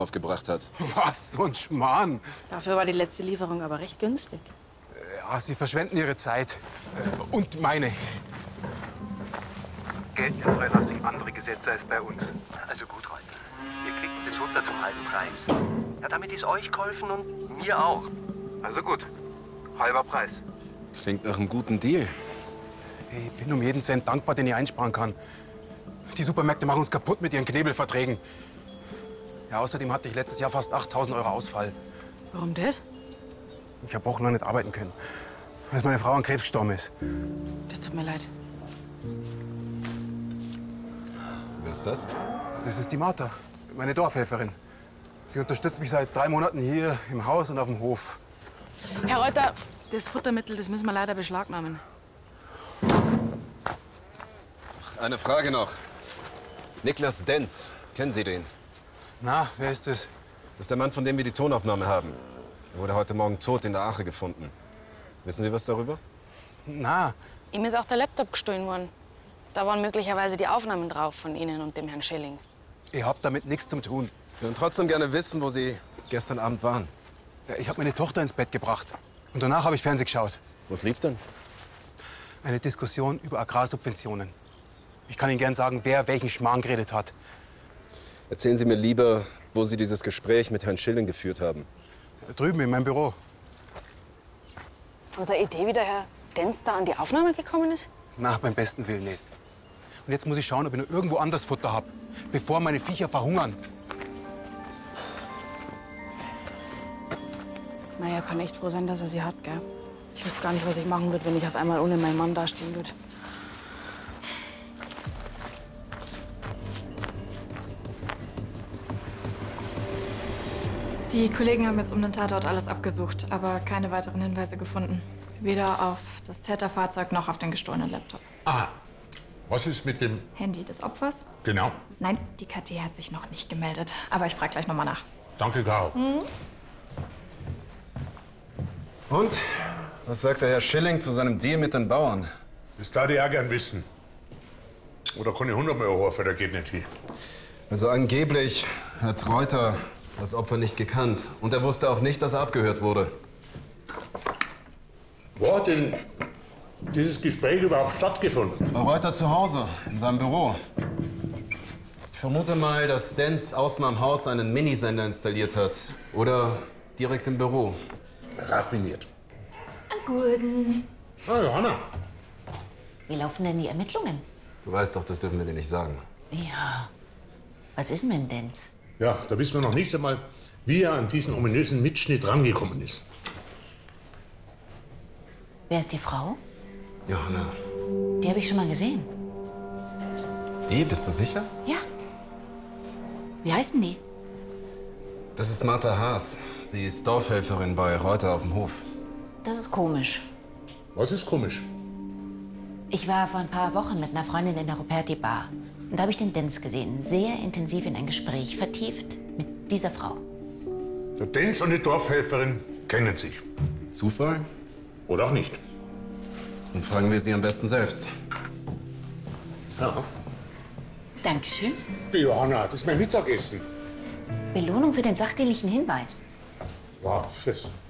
aufgebracht hat. Was? So ein Schmarrn. Dafür war die letzte Lieferung aber recht günstig. Ja, Sie verschwenden Ihre Zeit. Und meine. Gelten in Freilassing andere Gesetze als bei uns. Also gut, Freunde. Ihr kriegt das Futter zum halben Preis. Ja, damit ist euch geholfen und mir auch. Also gut. Halber Preis. Klingt nach einem guten Deal. Ich bin um jeden Cent dankbar, den ich einsparen kann. Die Supermärkte machen uns kaputt mit ihren Knebelverträgen. Ja, außerdem hatte ich letztes Jahr fast 8.000 € Ausfall. Warum das? Ich habe wochenlang nicht arbeiten können, weil meine Frau an Krebs gestorben ist. Das tut mir leid. Wer ist das? Das ist die Martha, meine Dorfhelferin. Sie unterstützt mich seit 3 Monaten hier im Haus und auf dem Hof. Herr Reuter, das Futtermittel, das müssen wir leider beschlagnahmen. Eine Frage noch. Niklas Dent, kennen Sie den? Na, wer ist das? Das ist der Mann, von dem wir die Tonaufnahme haben. Er wurde heute Morgen tot in der Ache gefunden. Wissen Sie was darüber? Na, Ihm ist auch der Laptop gestohlen worden. Da waren möglicherweise die Aufnahmen drauf von Ihnen und dem Herrn Schilling. ich hab damit nichts zu tun. Wir würden trotzdem gerne wissen, wo Sie gestern Abend waren. Ja, ich habe meine Tochter ins Bett gebracht. Und danach habe ich Fernsehen geschaut. Was lief denn? Eine Diskussion über Agrarsubventionen. Ich kann Ihnen gern sagen, wer welchen Schmarrn geredet hat. Erzählen Sie mir lieber, wo Sie dieses Gespräch mit Herrn Schilling geführt haben. Drüben in meinem Büro. Unsere Idee, wie der Herr Denz da an die Aufnahme gekommen ist? Na, beim besten Willen nicht. Und jetzt muss ich schauen, ob ich noch irgendwo anders Futter habe, bevor meine Viecher verhungern. Naja, kann echt froh sein, dass er sie hat, gell? Ich wüsste gar nicht, was ich machen würde, wenn ich auf einmal ohne meinen Mann dastehen würde. Die Kollegen haben jetzt um den Tatort alles abgesucht, aber keine weiteren Hinweise gefunden. Weder auf das Täterfahrzeug noch auf den gestohlenen Laptop. Ah, was ist mit dem... Handy des Opfers? Genau. Nein, die KT hat sich noch nicht gemeldet. Aber ich frage gleich noch mal nach. Danke, Caro. Und? Was sagt der Herr Schilling zu seinem Deal mit den Bauern? Das darf ich auch gern wissen. Oder kann ich 100 Mal rufen, der geht nicht hin. Also angeblich hat Reuter das Opfer nicht gekannt. Und er wusste auch nicht, dass er abgehört wurde. Wo hat denn dieses Gespräch überhaupt stattgefunden? Bei Reuter zu Hause, in seinem Büro. Ich vermute mal, dass Dent außen am Haus einen Minisender installiert hat. Oder direkt im Büro. Raffiniert. Guten. Ah, Johanna. Wie laufen denn die Ermittlungen? Du weißt doch, das dürfen wir dir nicht sagen. Ja. Was ist denn mit dem Denz? Ja, da wissen wir noch nicht einmal, wie er an diesen ominösen Mitschnitt rangekommen ist. Wer ist die Frau? Johanna. Die habe ich schon mal gesehen. Die, bist du sicher? Ja. Wie heißen die? Das ist Martha Haas. Sie ist Dorfhelferin bei Reuter auf dem Hof. Das ist komisch. Was ist komisch? Ich war vor ein paar Wochen mit einer Freundin in der Ruperti Bar. Und da habe ich den Denz gesehen, sehr intensiv in ein Gespräch vertieft mit dieser Frau. Der Denz und die Dorfhelferin kennen sich. Zufall? Oder auch nicht. Dann fragen wir sie am besten selbst. Ja. Dankeschön. Wie, Johanna, das ist mein Mittagessen. Belohnung für den sachdienlichen Hinweis. Wow, das